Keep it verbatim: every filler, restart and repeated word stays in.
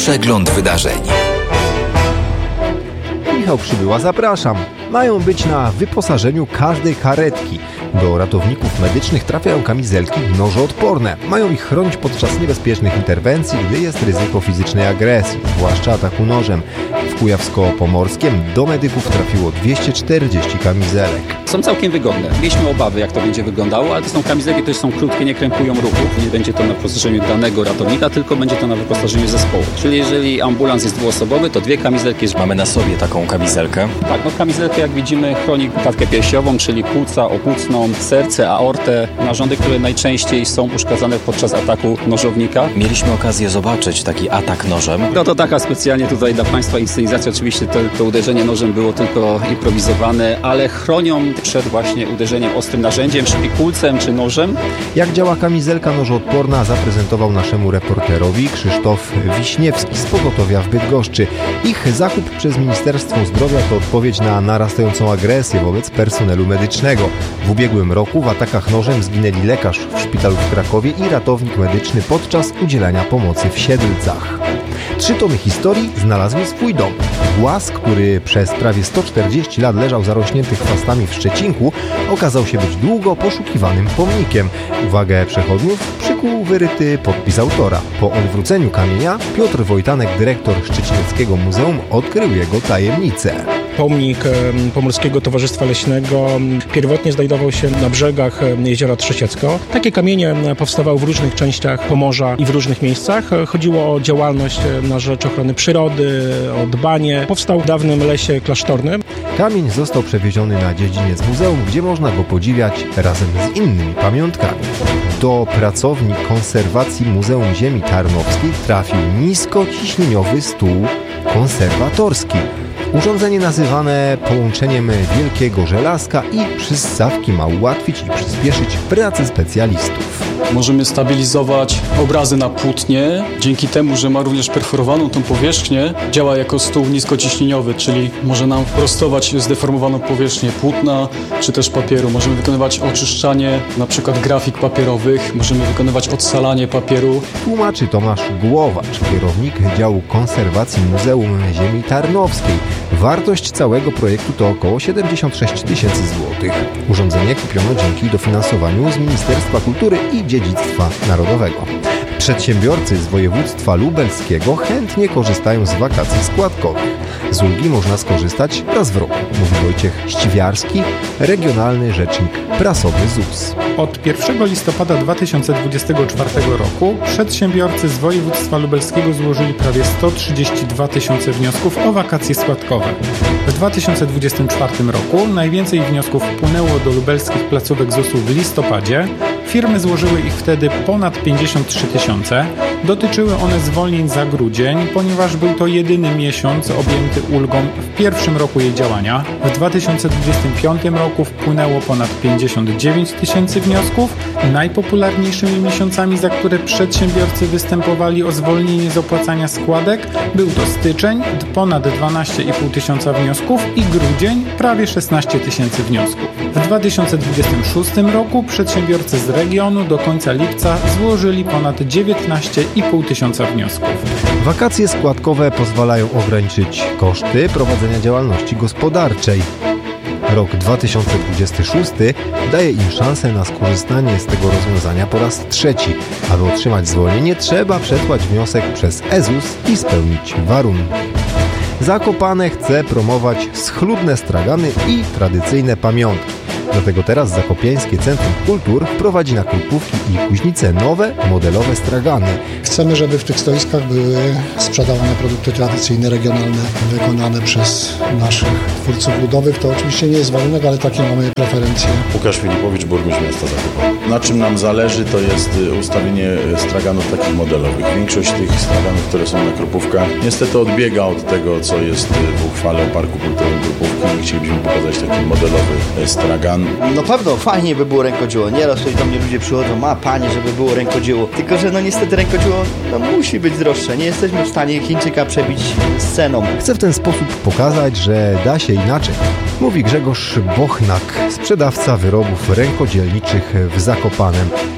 Przegląd wydarzeń. Michał Przybyła, zapraszam. Mają być na wyposażeniu każdej karetki. Do ratowników medycznych trafiają kamizelki nożoodporne. Mają ich chronić podczas niebezpiecznych interwencji, gdy jest ryzyko fizycznej agresji, zwłaszcza ataku nożem. W Kujawsko-Pomorskiem do medyków trafiło dwieście czterdzieści kamizelek. Są całkiem wygodne. Mieliśmy obawy, jak to będzie wyglądało, ale to są kamizelki, które są krótkie, nie krępują ruchów. Nie będzie to na wyposażeniu danego ratownika, tylko będzie to na wyposażeniu zespołu. Czyli jeżeli ambulans jest dwuosobowy, to dwie kamizelki. Mamy na sobie taką kamizelkę. Tak, no kamizelka, jak widzimy, chroni klatkę piersiową, czyli płuca, opłucną, serce, aortę, narządy, które najczęściej są uszkadzane podczas ataku nożownika. Mieliśmy okazję zobaczyć taki atak nożem. No to taka specjalnie tutaj dla Państwa inscenizacja. Oczywiście to, to uderzenie nożem było tylko improwizowane, ale chronią przed właśnie uderzeniem ostrym narzędziem, szpikulcem czy nożem. Jak działa kamizelka nożoodporna, zaprezentował naszemu reporterowi Krzysztof Wiśniewski z pogotowia w Bydgoszczy. Ich zakup przez Ministerstwo Zdrowia to odpowiedź na narastającą agresję wobec personelu medycznego. W ubiegłym roku w atakach nożem zginęli lekarz w szpitalu w Krakowie i ratownik medyczny podczas udzielania pomocy w Siedlcach. Trzy tomy historii znalazły swój dom. Głaz, który przez prawie sto czterdzieści lat leżał zarośnięty chwastami w Szczecinku, okazał się być długo poszukiwanym pomnikiem. Uwagę przechodniów przykuł wyryty podpis autora. Po odwróceniu kamienia Piotr Wojtanek, dyrektor Szczecineckiego Muzeum, odkrył jego tajemnicę. Pomnik Pomorskiego Towarzystwa Leśnego pierwotnie znajdował się na brzegach jeziora Trzeciecko. Takie kamienie powstawały w różnych częściach Pomorza i w różnych miejscach. Chodziło o działalność na rzecz ochrony przyrody, o dbanie. Powstał w dawnym lesie klasztornym. Kamień został przewieziony na dziedziniec muzeum, gdzie można go podziwiać razem z innymi pamiątkami. Do pracowni konserwacji Muzeum Ziemi Tarnowskiej trafił niskociśnieniowy stół konserwatorski. Urządzenie nazywane połączeniem wielkiego żelazka i przyssawki ma ułatwić i przyspieszyć pracę specjalistów. Możemy stabilizować obrazy na płótnie. Dzięki temu, że ma również perforowaną tą powierzchnię, działa jako stół niskociśnieniowy, czyli może nam prostować zdeformowaną powierzchnię płótna czy też papieru. Możemy wykonywać oczyszczanie na przykład grafik papierowych, możemy wykonywać odsalanie papieru. Tłumaczy Tomasz Głowacz, kierownik działu konserwacji Muzeum Ziemi Tarnowskiej. Wartość całego projektu to około siedemdziesiąt sześć tysięcy złotych. Urządzenie kupiono dzięki dofinansowaniu z Ministerstwa Kultury i Dziedzictwa Narodowego. Przedsiębiorcy z województwa lubelskiego chętnie korzystają z wakacji składkowych. Z ulgi można skorzystać raz w roku, mówi Wojciech Ściwiarski, regionalny rzecznik prasowy Z U S. Od pierwszego listopada dwa tysiące dwudziestego czwartego roku przedsiębiorcy z województwa lubelskiego złożyli prawie sto trzydzieści dwa tysiące wniosków o wakacje składkowe. W dwa tysiące dwudziestym czwartym roku najwięcej wniosków wpłynęło do lubelskich placówek Z U S-u w listopadzie. Firmy złożyły ich wtedy ponad pięćdziesiąt trzy tysiące. Dotyczyły one zwolnień za grudzień, ponieważ był to jedyny miesiąc objęty ulgą w pierwszym roku jej działania. W dwa tysiące dwudziestym piątym roku wpłynęło ponad pięćdziesiąt dziewięć tysięcy wniosków. Najpopularniejszymi miesiącami, za które przedsiębiorcy występowali o zwolnienie z opłacania składek, był to styczeń, ponad dwanaście i pół tysiąca wniosków i grudzień, prawie szesnaście tysięcy wniosków. W dwa tysiące dwudziestym szóstym roku przedsiębiorcy z regionu do końca lipca złożyli ponad dziewiętnaście i pół tysiąca wniosków. Wakacje składkowe pozwalają ograniczyć koszty prowadzenia działalności gospodarczej. Rok dwa tysiące dwudziesty szósty daje im szansę na skorzystanie z tego rozwiązania po raz trzeci. Aby otrzymać zwolnienie, trzeba przesłać wniosek przez E Z U S i spełnić warunki. Zakopane chce promować schludne stragany i tradycyjne pamiątki. Dlatego teraz Zakopiańskie Centrum Kultur wprowadzi na Krupówki i Kuźnice nowe, modelowe stragany. Chcemy, żeby w tych stoiskach były sprzedawane produkty tradycyjne, regionalne, wykonane przez naszych twórców ludowych. To oczywiście nie jest warunek, ale takie mamy preferencje. Łukasz Filipowicz, burmistrz miasta Zakopa. Na czym nam zależy, to jest ustawienie straganów takich modelowych. Większość tych straganów, które są na Krupówkach, niestety odbiega od tego, co jest w uchwale o Parku Kulturowym Krupówki. Chcielibyśmy pokazać taki modelowy stragan. No pewno, fajnie by było rękodzieło. Nieraz tutaj do mnie ludzie przychodzą, ma panie, żeby było rękodzieło. Tylko, że no niestety rękodzieło no, musi być droższe. Nie jesteśmy w stanie Chińczyka przebić z ceną. Chcę w ten sposób pokazać, że da się inaczej. Mówi Grzegorz Bochnak, sprzedawca wyrobów rękodzielniczych w Zakopanem.